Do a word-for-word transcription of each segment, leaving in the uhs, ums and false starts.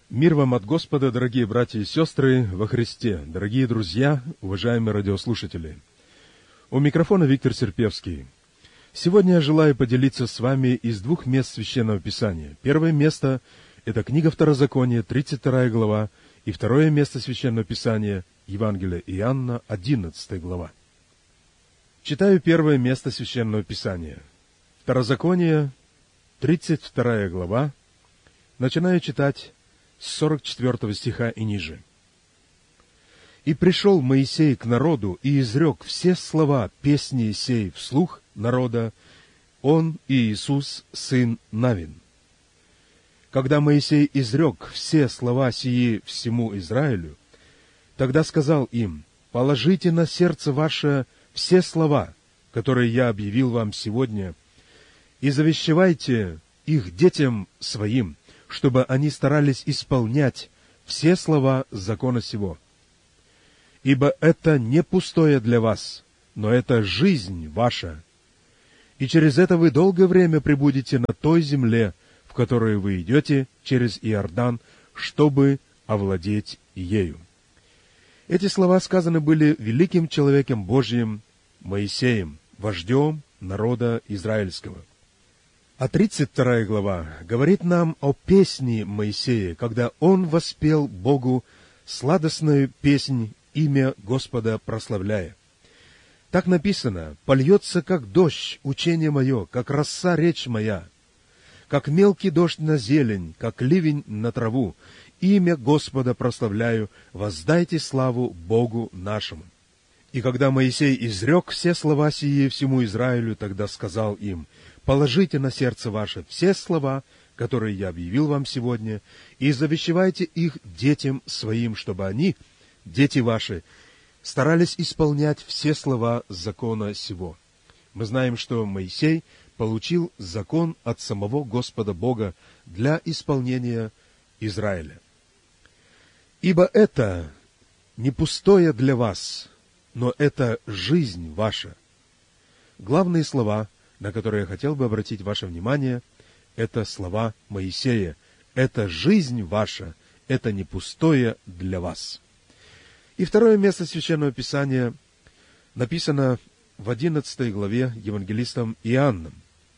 Мир вам от Господа, дорогие братья и сестры во Христе, дорогие друзья, уважаемые радиослушатели. У микрофона Виктор Серпевский. Сегодня я желаю поделиться с вами из двух мест Священного Писания. Первое место – это книга Второзакония, тридцать вторая глава, и второе место Священного Писания – Евангелие Иоанна, одиннадцатая глава. Читаю первое место Священного Писания. Второзаконие, тридцать вторая глава, начинаю читать с сорок четвёртого стиха и ниже. «И пришел Моисей к народу и изрек все слова песни сей вслух народа, он и Иисус, сын Навин. Когда Моисей изрек все слова сии всему Израилю, тогда сказал им: положите на сердце ваше все слова, которые я объявил вам сегодня, и завещевайте их детям своим, чтобы они старались исполнять все слова закона сего. Ибо это не пустое для вас, но это жизнь ваша. И через это вы долгое время пребудете на той земле, в которую вы идете через Иордан, чтобы овладеть ею». Эти слова сказаны были великим человеком Божьим Моисеем, вождем народа израильского. А тридцать вторая глава говорит нам о песне Моисея, когда он воспел Богу сладостную песнь, имя Господа прославляя. Так написано: «Польется, как дождь, учение мое, как роса речь моя, как мелкий дождь на зелень, как ливень на траву. Имя Господа прославляю, воздайте славу Богу нашему». И когда Моисей изрек все слова сии всему Израилю, тогда сказал им: положите на сердце ваше все слова, которые я объявил вам сегодня, и завещевайте их детям своим, чтобы они, дети ваши, старались исполнять все слова закона сего. Мы знаем, что Моисей получил закон от самого Господа Бога для исполнения Израиля. «Ибо это не пустое для вас, но это жизнь ваша». Главные слова, на которые я хотел бы обратить ваше внимание, это слова Моисея. «Это жизнь ваша, это не пустое для вас». И второе место Священного Писания написано в одиннадцатой главе евангелистом Иоанном.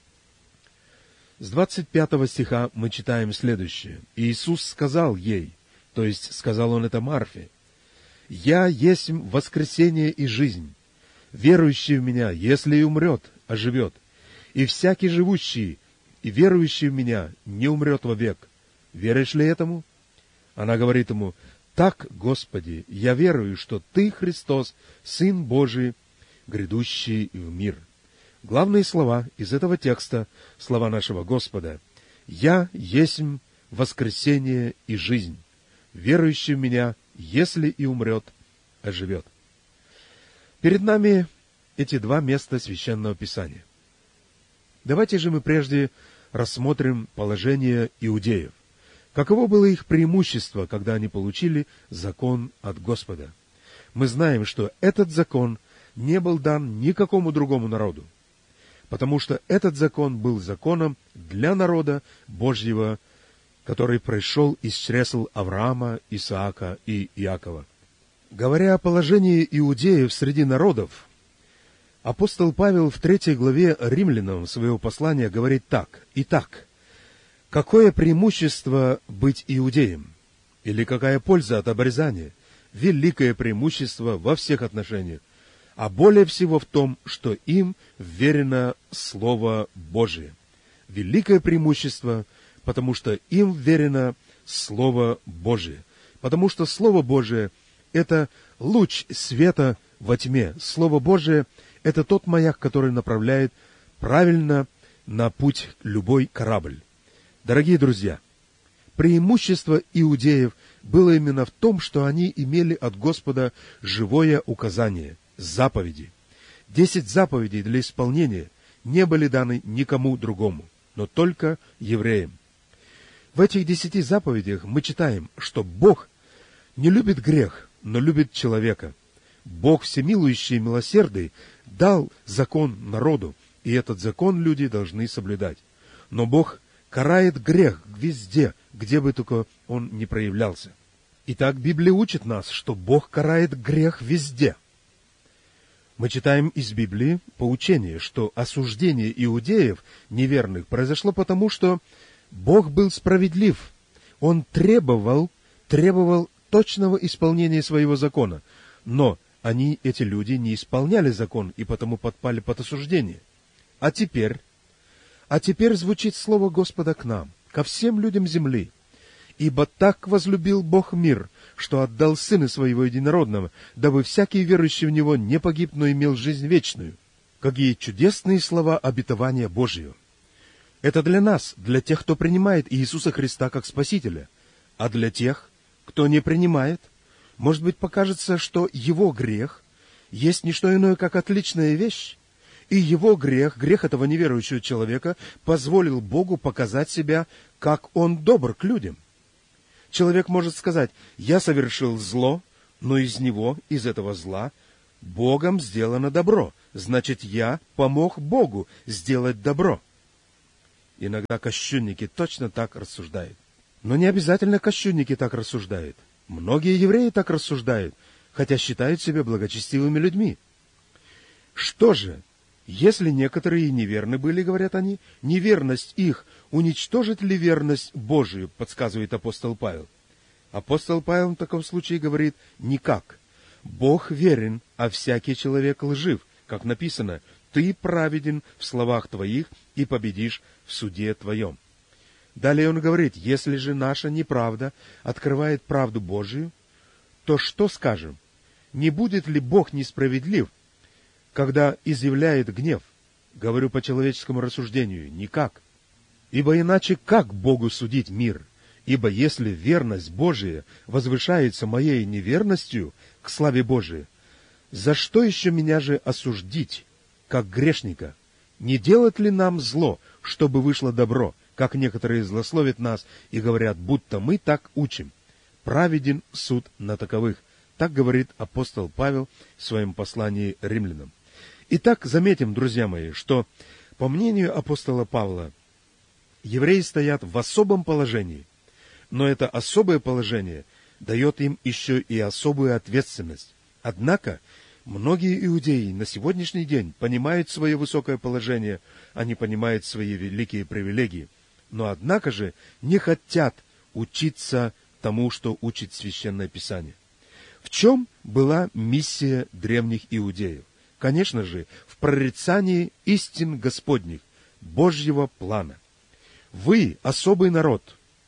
С двадцать пятого стиха мы читаем следующее. «Иисус сказал ей», то есть сказал он это Марфе: «Я есть воскресение и жизнь. Верующий в Меня, если и умрет, оживет. И всякий живущий и верующий в Меня не умрет вовек. Веришь ли этому?» Она говорит ему: «Так, Господи, я верую, что Ты, Христос, Сын Божий, грядущий в мир». Главные слова из этого текста — слова нашего Господа: «Я есть воскресение и жизнь. Верующий в Меня, если и умрет, оживет». Перед нами эти два места Священного Писания. Давайте же мы прежде рассмотрим положение иудеев. Каково было их преимущество, когда они получили закон от Господа? Мы знаем, что этот закон не был дан никакому другому народу, потому что этот закон был законом для народа Божьего, который пришел из чресл Авраама, Исаака и Иакова. Говоря о положении иудеев среди народов, апостол Павел в третьей главе Римлянам своего послания говорит так: «Итак, какое преимущество быть иудеем? Или какая польза от обрезания? Великое преимущество во всех отношениях, а более всего в том, что им вверено Слово Божие». Великое преимущество, потому что им вверено Слово Божие. Потому что Слово Божие — это луч света во тьме. Слово Божие — это тот маяк, который направляет правильно на путь любой корабль. Дорогие друзья, преимущество иудеев было именно в том, что они имели от Господа живое указание, заповеди. Десять заповедей для исполнения не были даны никому другому, но только евреям. В этих десяти заповедях мы читаем, что Бог не любит грех, но любит человека. Бог всемилующий и милосердный дал закон народу, и этот закон люди должны соблюдать. Но Бог карает грех везде, где бы только он ни проявлялся. Итак, Библия учит нас, что Бог карает грех везде. Мы читаем из Библии поучение, что осуждение иудеев, неверных, произошло потому, что Бог был справедлив. Он требовал, требовал точного исполнения своего закона. Но они, эти люди, не исполняли закон и потому подпали под осуждение. А теперь, а теперь звучит слово Господа к нам, ко всем людям земли. «Ибо так возлюбил Бог мир, что отдал Сына Своего Единородного, дабы всякий верующий в Него не погиб, но имел жизнь вечную». Какие чудесные слова обетования Божьего! Это для нас, для тех, кто принимает Иисуса Христа как Спасителя. А для тех, кто не принимает, может быть, покажется, что его грех есть не что иное, как отличная вещь, и его грех, грех этого неверующего человека, позволил Богу показать себя, как Он добр к людям. Человек может сказать: «Я совершил зло, но из него, из этого зла, Богом сделано добро. Значит, я помог Богу сделать добро». Иногда кощунники точно так рассуждают. Но не обязательно кощунники так рассуждают. Многие евреи так рассуждают, хотя считают себя благочестивыми людьми. Что же, если некоторые неверны были, говорят они, неверность их уничтожит ли верность Божию, подсказывает апостол Павел. Апостол Павел в таком случае говорит: никак. Бог верен, а всякий человек лжив, как написано: ты праведен в словах твоих и победишь в суде твоем. Далее он говорит: если же наша неправда открывает правду Божию, то что скажем? Не будет ли Бог несправедлив, когда изъявляет гнев? Говорю по человеческому рассуждению: никак. Ибо иначе как Богу судить мир? Ибо если верность Божия возвышается моей неверностью к славе Божией, за что еще меня же осуждить, как грешника? Не делать ли нам зло, чтобы вышло добро, как некоторые злословят нас и говорят, будто мы так учим? Праведен суд на таковых. Так говорит апостол Павел в своем послании римлянам. Итак, заметим, друзья мои, что, по мнению апостола Павла, евреи стоят в особом положении, но это особое положение дает им еще и особую ответственность. Однако, многие иудеи на сегодняшний день понимают свое высокое положение, они понимают свои великие привилегии, но однако же не хотят учиться тому, что учит Священное Писание. В чем была миссия древних иудеев? Конечно же, в прорицании истин Господних, Божьего плана. Вы особый народ,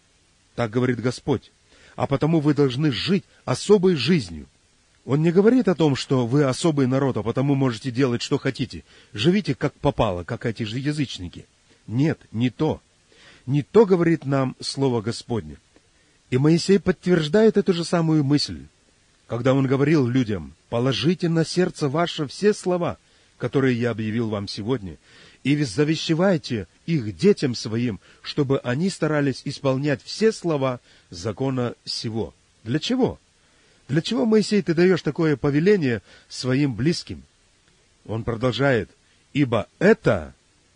так говорит Господь, а потому вы должны жить особой жизнью. Он не говорит о том, что вы особый народ, а потому можете делать, что хотите. Живите, как попало, как эти же язычники. Нет, не то. Не то говорит нам Слово Господне. И Моисей подтверждает эту же самую мысль, когда он говорил людям: «Положите на сердце ваше все слова, которые я объявил вам сегодня, и завещевайте их детям своим, чтобы они старались исполнять все слова закона сего». Для чего? Для чего, Моисей, ты даешь такое повеление своим близким? Он продолжает: «Ибо это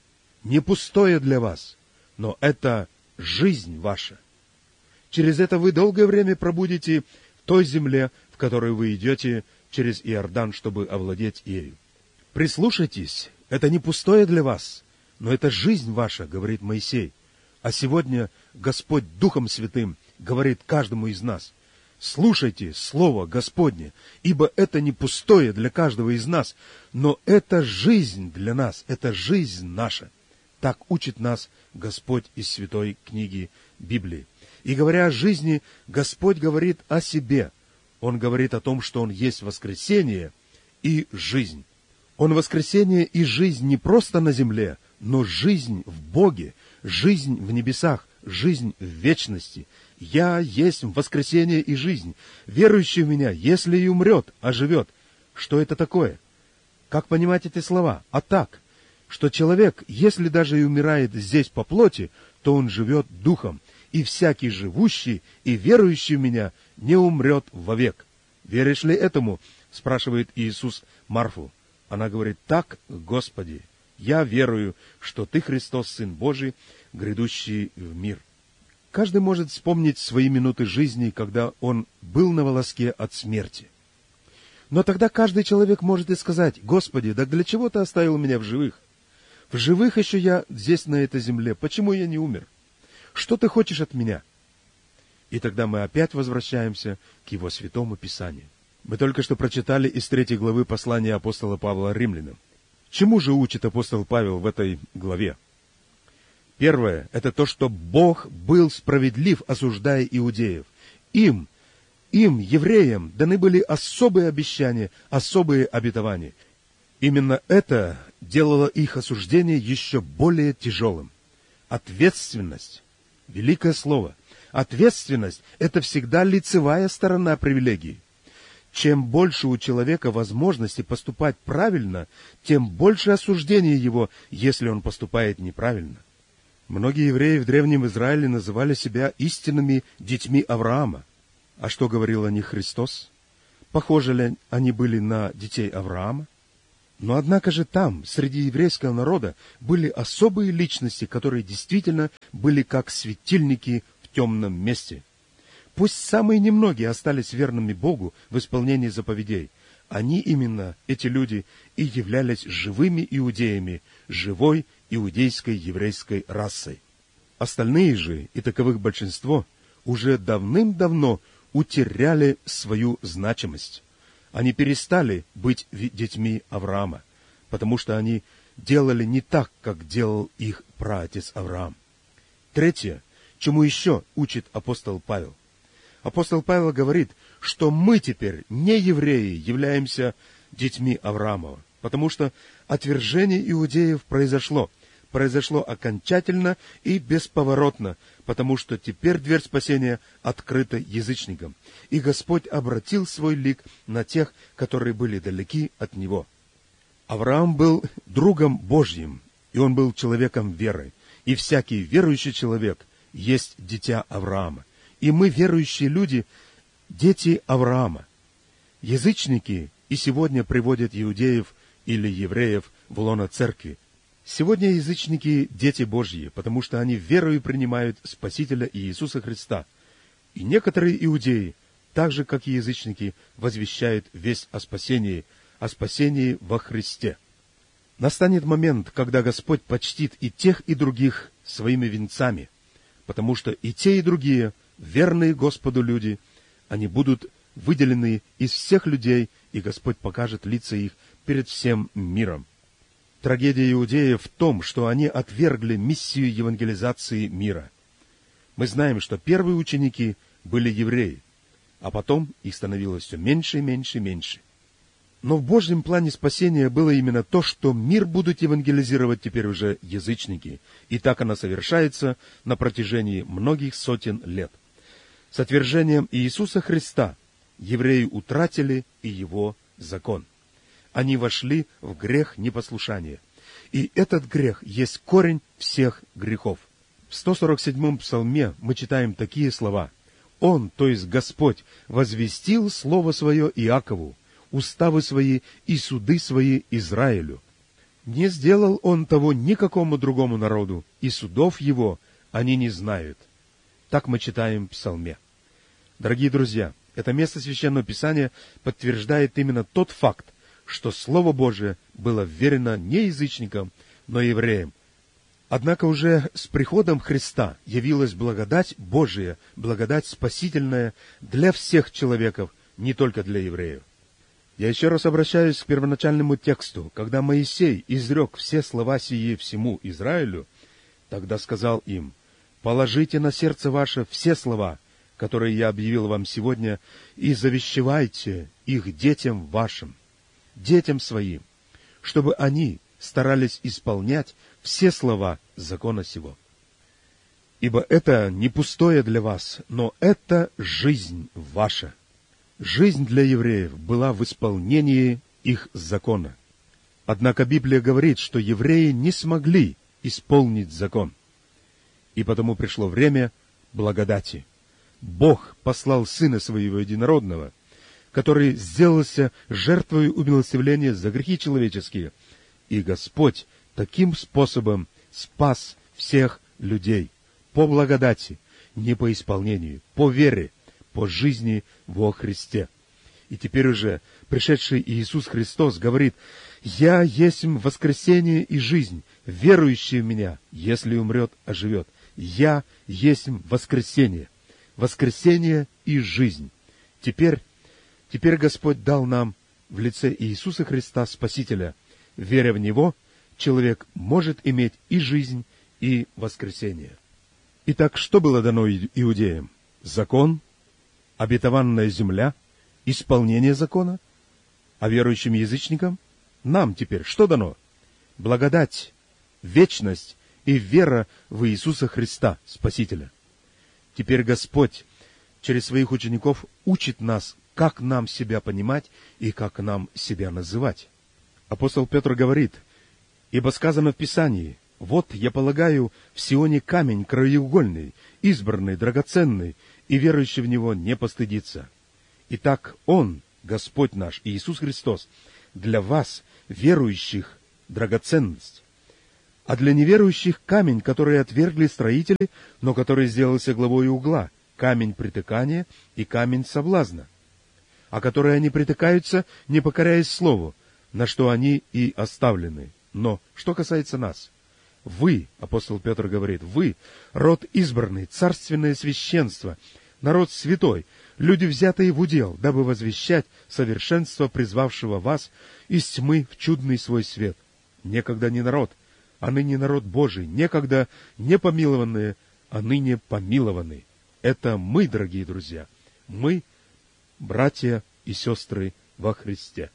не пустое для вас, но это жизнь ваша. Через это вы долгое время пробудете в той земле, в которую вы идете через Иордан, чтобы овладеть ею». Прислушайтесь, это не пустое для вас, но это жизнь ваша, говорит Моисей. А сегодня Господь Духом Святым говорит каждому из нас: слушайте Слово Господне, ибо это не пустое для каждого из нас, но это жизнь для нас, это жизнь наша. Так учит нас Господь из святой книги Библии. И говоря о жизни, Господь говорит о себе. Он говорит о том, что Он есть воскресение и жизнь. Он воскресение и жизнь не просто на земле, но жизнь в Боге, жизнь в небесах, жизнь в вечности. «Я есть воскресение и жизнь. Верующий в Меня, если и умрет, оживет». Что это такое? Как понимать эти слова? А так, что человек, если даже и умирает здесь по плоти, то он живет духом, и всякий живущий и верующий в Меня не умрет вовек. «Веришь ли этому?» — спрашивает Иисус Марфу. Она говорит: «Так, Господи, я верую, что Ты Христос, Сын Божий, грядущий в мир». Каждый может вспомнить свои минуты жизни, когда он был на волоске от смерти. Но тогда каждый человек может и сказать: «Господи, да для чего Ты оставил меня в живых? В живых еще я здесь, на этой земле. Почему я не умер? Что Ты хочешь от меня?» И тогда мы опять возвращаемся к Его Святому Писанию. Мы только что прочитали из третьей главы послания апостола Павла Римлянам. Чему же учит апостол Павел в этой главе? Первое – это то, что Бог был справедлив, осуждая иудеев. Им, им, евреям, даны были особые обещания, особые обетования. Именно это делало их осуждение еще более тяжелым. Ответственность – великое слово. Ответственность – это всегда лицевая сторона привилегии. Чем больше у человека возможности поступать правильно, тем больше осуждения его, если он поступает неправильно. Многие евреи в Древнем Израиле называли себя истинными детьми Авраама. А что говорил о них Христос? Похожи ли они были на детей Авраама? Но однако же там, среди еврейского народа, были особые личности, которые действительно были как светильники в темном месте. Пусть самые немногие остались верными Богу в исполнении заповедей, они именно, эти люди, и являлись живыми иудеями, живой иудейской еврейской расой. Остальные же, и таковых большинство, уже давным-давно утеряли свою значимость. Они перестали быть детьми Авраама, потому что они делали не так, как делал их праотец Авраам. Третье, чему еще учит апостол Павел. Апостол Павел говорит, что мы теперь, не евреи, являемся детьми Авраамова, потому что отвержение иудеев произошло, произошло окончательно и бесповоротно, потому что теперь дверь спасения открыта язычникам, и Господь обратил свой лик на тех, которые были далеки от Него. Авраам был другом Божьим, и он был человеком веры, и всякий верующий человек есть дитя Авраама. И мы, верующие люди, дети Авраама. Язычники и сегодня приводят иудеев или евреев в лоно церкви. Сегодня язычники – дети Божьи, потому что они верою принимают Спасителя Иисуса Христа. И некоторые иудеи, так же, как и язычники, возвещают весть о спасении, о спасении во Христе. Настанет момент, когда Господь почтит и тех, и других своими венцами, потому что и те, и другие – верные Господу люди, они будут выделены из всех людей, и Господь покажет лица их перед всем миром. Трагедия иудеев в том, что они отвергли миссию евангелизации мира. Мы знаем, что первые ученики были евреи, а потом их становилось все меньше и меньше и меньше. Но в Божьем плане спасения было именно то, что мир будут евангелизировать теперь уже язычники, и так оно совершается на протяжении многих сотен лет. С отвержением Иисуса Христа евреи утратили и Его закон. Они вошли в грех непослушания. И этот грех есть корень всех грехов. В сто сорок седьмом псалме мы читаем такие слова. «Он, то есть Господь, возвестил слово свое Иакову, уставы свои и суды свои Израилю. Не сделал Он того никакому другому народу, и судов Его они не знают». Так мы читаем в псалме. Дорогие друзья, это место Священного Писания подтверждает именно тот факт, что Слово Божие было вверено не язычникам, но евреям. Однако уже с приходом Христа явилась благодать Божия, благодать спасительная для всех человеков, не только для евреев. Я еще раз обращаюсь к первоначальному тексту. Когда Моисей изрек все слова сии всему Израилю, тогда сказал им: «Положите на сердце ваше все слова, которые я объявил вам сегодня, и завещевайте их детям вашим, детям своим, чтобы они старались исполнять все слова закона сего. Ибо это не пустое для вас, но это жизнь ваша». Жизнь для евреев была в исполнении их закона. Однако Библия говорит, что евреи не смогли исполнить закон. И потому пришло время благодати. Бог послал Сына Своего Единородного, который сделался жертвой умилостивления за грехи человеческие, и Господь таким способом спас всех людей по благодати, не по исполнению, по вере, по жизни во Христе. И теперь уже пришедший Иисус Христос говорит: «Я есть воскресение и жизнь, верующий в Меня, если умрет, оживет. Я есть воскресение, воскресение и жизнь». Теперь, теперь Господь дал нам в лице Иисуса Христа Спасителя. Веря в Него, человек может иметь и жизнь, и воскресение. Итак, что было дано иудеям? Закон, обетованная земля, исполнение закона. А верующим язычникам нам теперь что дано? Благодать, вечность и вера в Иисуса Христа, Спасителя. Теперь Господь через своих учеников учит нас, как нам себя понимать и как нам себя называть. Апостол Петр говорит: «Ибо сказано в Писании: вот я полагаю в Сионе камень краеугольный, избранный, драгоценный, и верующий в Него не постыдится». Итак, Он, Господь наш Иисус Христос, для вас, верующих, драгоценность. А для неверующих камень, который отвергли строители, но который сделался главой угла, камень притыкания и камень соблазна, а которые они притыкаются, не покоряясь слову, на что они и оставлены. Но что касается нас, вы, апостол Петр говорит, вы, род избранный, царственное священство, народ святой, люди, взятые в удел, дабы возвещать совершенство призвавшего вас из тьмы в чудный свой свет. Некогда не народ, а ныне народ Божий, некогда не помилованные, а ныне помилованные. Это мы, дорогие друзья, мы, братья и сестры во Христе.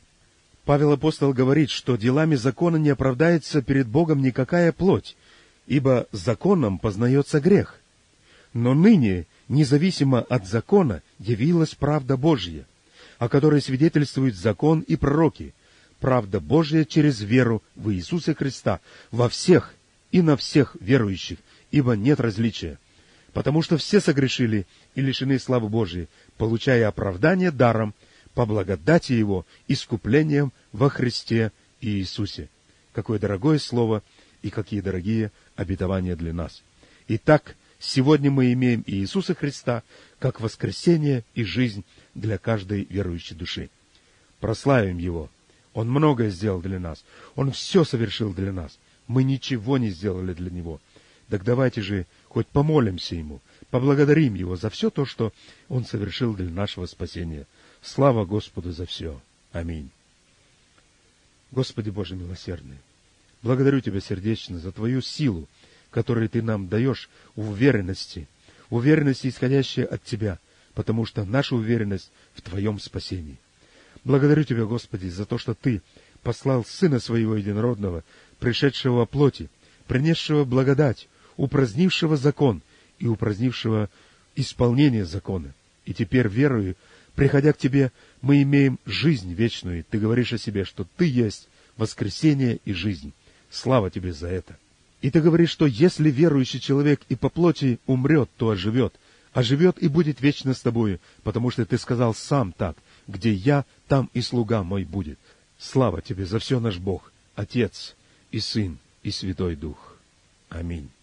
Павел апостол говорит, что делами закона не оправдается перед Богом никакая плоть, ибо законом познается грех. Но ныне, независимо от закона, явилась правда Божья, о которой свидетельствуют закон и пророки, правда Божья через веру в Иисуса Христа во всех и на всех верующих, ибо нет различия, потому что все согрешили и лишены славы Божией, получая оправдание даром по благодати Его, искуплением во Христе Иисусе. Какое дорогое слово и какие дорогие обетования для нас. Итак, сегодня мы имеем Иисуса Христа как воскресение и жизнь для каждой верующей души. Прославим Его. Он многое сделал для нас. Он все совершил для нас. Мы ничего не сделали для Него. Так давайте же хоть помолимся Ему, поблагодарим Его за все то, что Он совершил для нашего спасения. Слава Господу за все. Аминь. Господи Боже милосердный, благодарю Тебя сердечно за Твою силу, которую Ты нам даешь в уверенности, уверенности, исходящей от Тебя, потому что наша уверенность в Твоем спасении. Благодарю Тебя, Господи, за то, что Ты послал Сына Своего Единородного, пришедшего во плоти, принесшего благодать, упразднившего закон и упразднившего исполнение закона. И теперь, верую, приходя к Тебе, мы имеем жизнь вечную. Ты говоришь о себе, что Ты есть воскресение и жизнь. Слава Тебе за это. И Ты говоришь, что если верующий человек и по плоти умрет, то оживет. Оживет и будет вечно с Тобою, потому что Ты сказал сам так: где я, там и слуга мой будет. Слава Тебе за все, наш Бог, Отец и Сын и Святой Дух. Аминь.